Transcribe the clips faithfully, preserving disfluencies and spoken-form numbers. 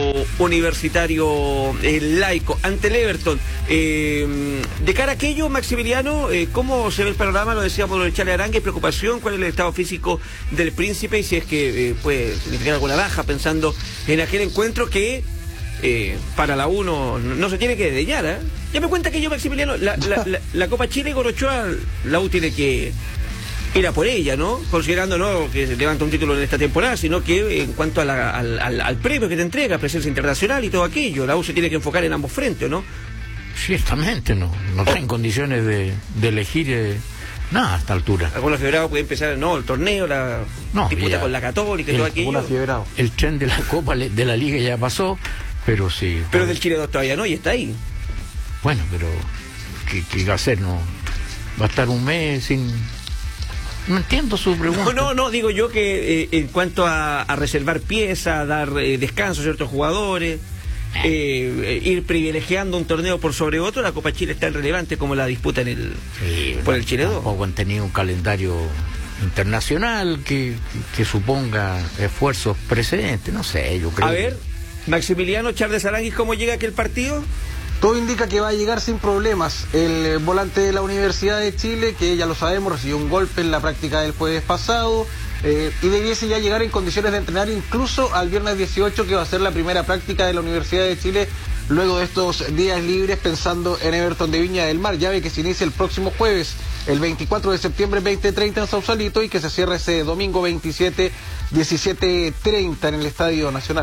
Universitario eh, Laico ante el Everton. Eh, de cara a aquello, Maximiliano, eh, ¿cómo se ve el panorama? Lo decíamos de Charles Arangue, preocupación, ¿cuál es el estado físico del Príncipe y si es que eh, puede significar alguna baja pensando en aquel encuentro que eh, para la U no, no se tiene que desdeñar, ¿eh? Ya me cuenta que yo, Maximiliano, la, la, la, la Copa Chile con Ochoa, la U tiene que ir a por ella, ¿no? Considerando no que se levanta un título en esta temporada, sino que en cuanto a la, al, al, al premio que te entrega, presencia internacional y todo aquello, la U se tiene que enfocar en ambos frentes, ¿no? Ciertamente no, no está en condiciones de, de elegir eh, nada a esta altura. Algunos fiebrados pueden empezar, no, el torneo, la no, disputa ya, con la Católica y el, todo aquello. El tren de la Copa de la Liga ya pasó, pero sí. Pero por... del Chile dos todavía no, y está ahí. Bueno, pero ¿qué, qué va a hacer? No va a estar un mes sin... No entiendo su pregunta. No, no, no, digo yo que eh, en cuanto a, a reservar piezas, dar eh, descanso a ciertos jugadores, eh, eh, ir privilegiando un torneo por sobre otro, la Copa Chile es tan relevante como la disputa en el sí, por el Chile dos. Tampoco han tenido un calendario internacional que, que, que suponga esfuerzos precedentes, no sé, yo creo. A ver, Maximiliano Charles Aranguis, ¿cómo llega aquel partido? Todo indica que va a llegar sin problemas. El volante de la Universidad de Chile, que ya lo sabemos, recibió un golpe en la práctica del jueves pasado, eh, y debiese ya llegar en condiciones de entrenar incluso al viernes dieciocho, que va a ser la primera práctica de la Universidad de Chile, luego de estos días libres, pensando en Everton de Viña del Mar, llave que se inicia el próximo jueves, el veinticuatro de septiembre, veinte treinta en Sausalito, y que se cierra ese domingo veintisiete, diecisiete treinta en el Estadio Nacional.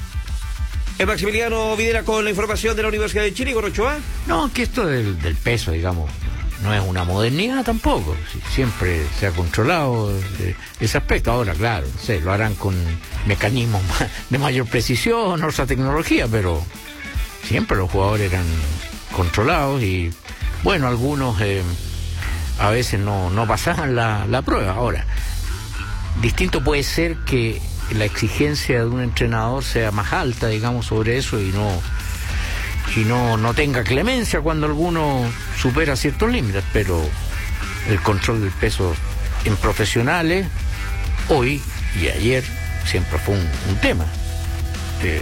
¿Es Maximiliano Videla con la información de la Universidad de Chile, con Ochoa? No, que esto del, del peso, digamos, no es una modernidad tampoco. Siempre se ha controlado ese aspecto. Ahora, claro, no sé, lo harán con mecanismos de mayor precisión, otra tecnología, pero siempre los jugadores eran controlados y, bueno, algunos eh, a veces no, no pasaban la, la prueba. Ahora, distinto puede ser que la exigencia de un entrenador sea más alta, digamos, sobre eso y no y no, no tenga clemencia cuando alguno supera ciertos límites, pero el control del peso en profesionales hoy y ayer siempre fue un, un tema. Eh,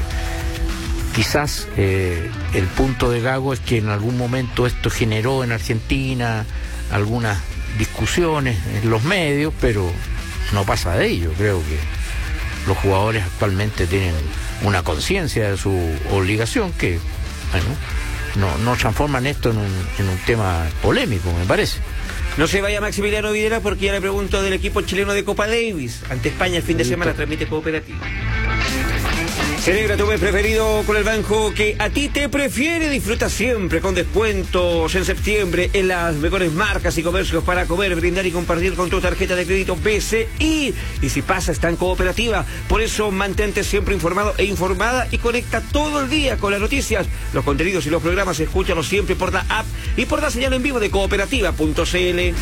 quizás eh, el punto de Gago es que en algún momento esto generó en Argentina algunas discusiones en los medios, pero no pasa de ello. Creo que los jugadores actualmente tienen una conciencia de su obligación que, bueno, no, no transforman esto en un, en un tema polémico, me parece. No se vaya Maximiliano Videla porque ya le pregunto del equipo chileno de Copa Davis. Ante España el fin de semana transmite Cooperativa. Celebra tu mes preferido con el banco que a ti te prefiere. Disfruta siempre con descuentos en septiembre en las mejores marcas y comercios para comer, brindar y compartir con tu tarjeta de crédito B C I. Y si pasa, está en Cooperativa. Por eso mantente siempre informado e informada y conecta todo el día con las noticias, los contenidos y los programas. Escúchalos siempre por la app y por la señal en vivo de cooperativa punto c l.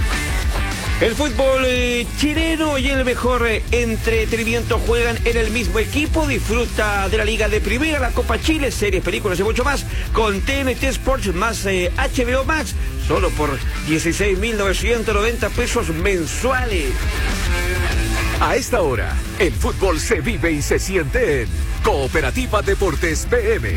El fútbol eh, chileno y el mejor eh, entretenimiento juegan en el mismo equipo. Disfruta de la Liga de Primera, la Copa Chile, series, películas y mucho más con T N T Sports más eh, H B O Max, solo por dieciséis mil novecientos noventa pesos mensuales. A esta hora, el fútbol se vive y se siente en Cooperativa Deportes P M.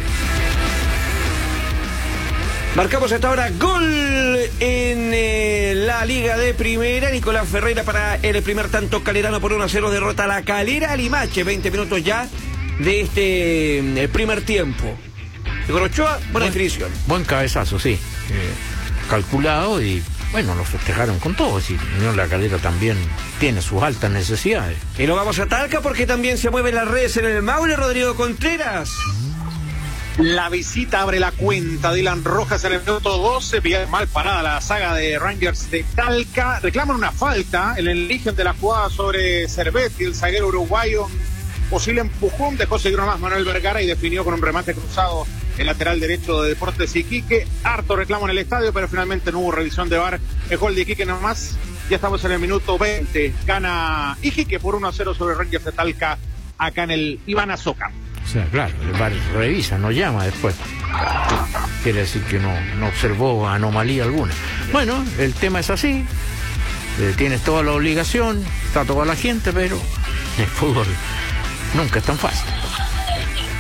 Marcamos hasta ahora gol en eh, la Liga de Primera. Nicolás Ferreira para el primer tanto calerano por uno a cero. Derrota a la Calera Limache. veinte minutos ya de este eh, primer tiempo. De Ochoa, buena buen, definición. Buen cabezazo, sí. Eh, calculado y, bueno, lo festejaron con todo. Es decir, La Calera también tiene sus altas necesidades. Y nos vamos a Talca porque también se mueven las redes en el Maule. Rodrigo Contreras. La visita abre la cuenta. Dylan Rojas en el minuto doce. Bien mal parada la saga de Rangers de Talca. Reclaman una falta en el origen de la jugada sobre Cervetti, el zaguero uruguayo. Posible empujón. Dejó seguir nomás Manuel Vergara y definió con un remate cruzado el lateral derecho de Deportes Iquique. Harto reclamo en el estadio, pero finalmente no hubo revisión de V A R. El gol de Iquique nomás. Ya estamos en el minuto veinte. Gana Iquique por uno a cero sobre Rangers de Talca acá en el Iván Azoka. O sea, claro, el V A R revisa, no llama después. Quiere decir que no, no observó anomalía alguna. Bueno, el tema es así. Eh, tienes toda la obligación, está toda la gente, pero el fútbol nunca es tan fácil.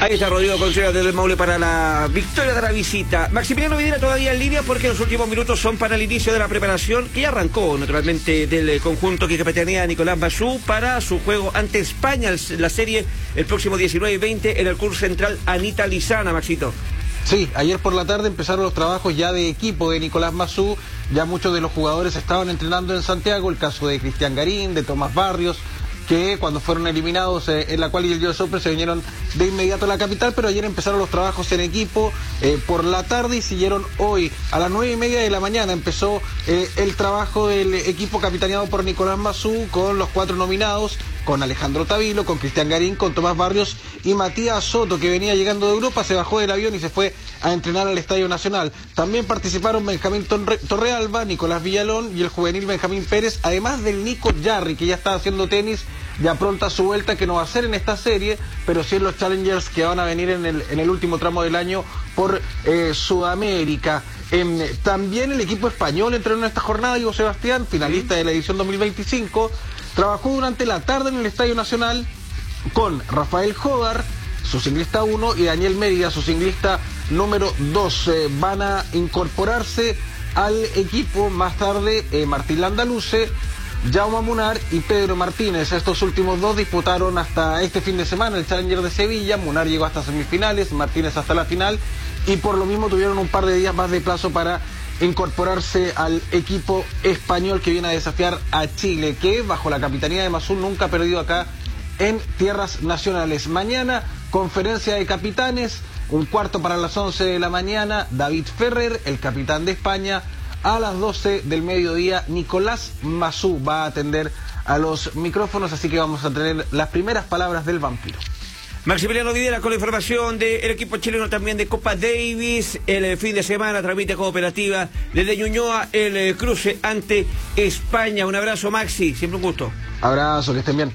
Ahí está Rodrigo Contreras desde el Maule para la victoria de la visita. Maximiliano Videla todavía en línea porque los últimos minutos son para el inicio de la preparación que ya arrancó naturalmente del conjunto que capitanea Nicolás Massú para su juego ante España, la serie el próximo diecinueve y veinte en el Club Central Anita Lizana, Maxito. Sí, ayer por la tarde empezaron los trabajos ya de equipo de Nicolás Massú, ya muchos de los jugadores estaban entrenando en Santiago, el caso de Cristian Garín, de Tomás Barrios, que cuando fueron eliminados eh, en la cual y el U S Open se vinieron de inmediato a la capital, pero ayer empezaron los trabajos en equipo eh, por la tarde y siguieron hoy. A las nueve y media de la mañana empezó eh, el trabajo del equipo capitaneado por Nicolás Massú con los cuatro nominados, con Alejandro Tavilo, con Cristian Garín, con Tomás Barrios y Matías Soto, que venía llegando de Europa, se bajó del avión y se fue a entrenar al Estadio Nacional. También participaron Benjamín Torre Torrealba, Nicolás Villalón y el juvenil Benjamín Pérez, además del Nico Yarri, que ya está haciendo tenis, ya pronta su vuelta, que no va a ser en esta serie, pero sí en los Challengers que van a venir en el, en el último tramo del año por eh, Sudamérica. Eh, también el equipo español entrenó en esta jornada, Diego Sebastián, finalista de la edición dos mil veinticinco, trabajó durante la tarde en el Estadio Nacional con Rafael Jogar, su singlista uno, y Daniel Mérida, su singlista número dos. Eh, van a incorporarse al equipo más tarde eh, Martín Landaluce, Jaume Munar y Pedro Martínez. Estos últimos dos disputaron hasta este fin de semana el Challenger de Sevilla. Munar llegó hasta semifinales, Martínez hasta la final, y por lo mismo tuvieron un par de días más de plazo para incorporarse al equipo español que viene a desafiar a Chile, que bajo la capitanía de Massú nunca ha perdido acá en tierras nacionales. Mañana, conferencia de capitanes, un cuarto para las once de la mañana, David Ferrer, el capitán de España. A las doce del mediodía, Nicolás Massú va a atender a los micrófonos, así que vamos a tener las primeras palabras del vampiro. Maximiliano Videla con la información del equipo chileno también de Copa Davis. El fin de semana transmite Cooperativa desde Ñuñoa el eh, cruce ante España. Un abrazo, Maxi, siempre un gusto. Abrazo, que estén bien.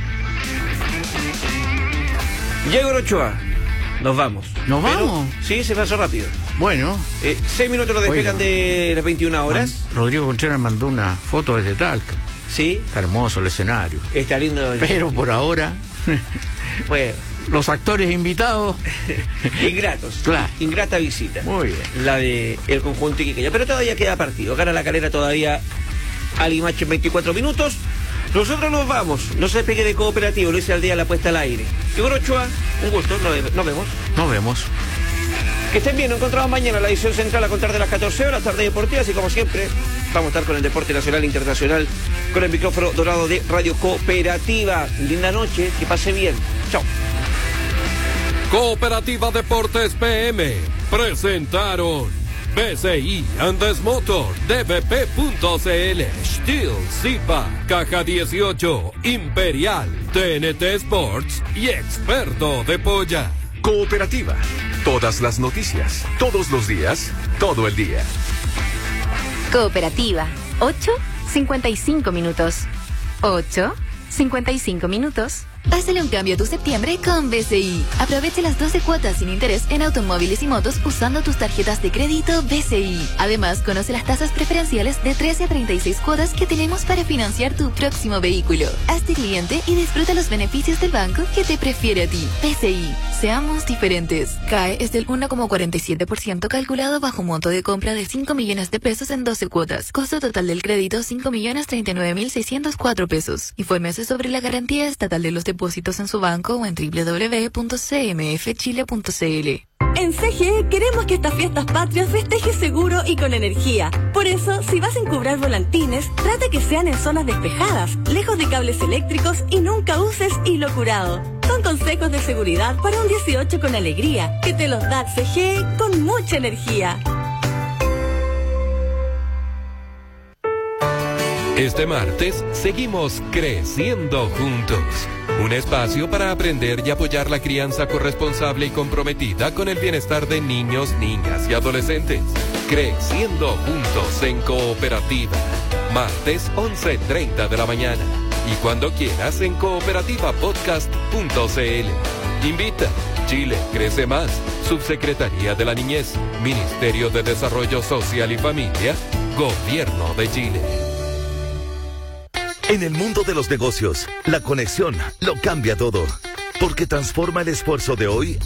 Diego Ochoa, nos vamos. ¿Nos Pero, vamos? Sí, se pasó rápido. Bueno. Eh, seis minutos nos despegan Oiga, de las veintiuna horas. Man, Rodrigo Contreras mandó una foto desde Talca. Sí. Está hermoso el escenario. Está lindo. Pero por ahora, Bueno, los actores invitados. ingratos. Claro. Ingrata visita. Muy bien. La de el conjunto iquiqueño. Pero todavía queda partido. Gana La Calera todavía al Limache en veinticuatro minutos. Nosotros nos vamos. No se despegue de Cooperativo. Lo hice al día la puesta al aire. Diego Ochoa, un gusto. Nos, nos vemos. Nos vemos. Que estén bien, nos encontramos mañana en la edición central a contar de las catorce horas, tarde deportivas, y como siempre, vamos a estar con el deporte nacional e internacional, con el micrófono dorado de Radio Cooperativa. Linda noche, que pase bien. Chao. Cooperativa Deportes P M presentaron B C I Andes Motor, D B P punto C L, Steel, Zipa, Caja dieciocho, Imperial, T N T Sports y Experto de Polla. Cooperativa. Todas las noticias, todos los días, todo el día. Cooperativa. ocho cincuenta y cinco minutos. ocho cincuenta y cinco minutos. Pásale un cambio a tu septiembre con B C I. Aproveche las doce cuotas sin interés en automóviles y motos usando tus tarjetas de crédito B C I. Además, conoce las tasas preferenciales de trece a treinta y seis cuotas que tenemos para financiar tu próximo vehículo. Hazte cliente y disfruta los beneficios del banco que te prefiere a ti. B C I. Seamos diferentes. C A E es del uno coma cuarenta y siete por ciento calculado bajo monto de compra de cinco millones de pesos en doce cuotas. Costo total del crédito cinco millones treinta y nueve mil seiscientos cuatro pesos. Infórmese sobre la garantía estatal de los depósitos en su banco o en doble u doble u doble u punto c m f chile punto c l. En C G E queremos que estas fiestas patrias festejes seguro y con energía. Por eso, si vas a encubrar volantines, trata que sean en zonas despejadas, lejos de cables eléctricos y nunca uses hilo curado. Son consejos de seguridad para un dieciocho con alegría, que te los da C G E con mucha energía. Este martes seguimos creciendo juntos. Un espacio para aprender y apoyar la crianza corresponsable y comprometida con el bienestar de niños, niñas y adolescentes. Creciendo juntos en Cooperativa. Martes once treinta de la mañana. Y cuando quieras en cooperativa podcast punto c l. Invita. Chile crece más. Subsecretaría de la Niñez. Ministerio de Desarrollo Social y Familia. Gobierno de Chile. En el mundo de los negocios, la conexión lo cambia todo, porque transforma el esfuerzo de hoy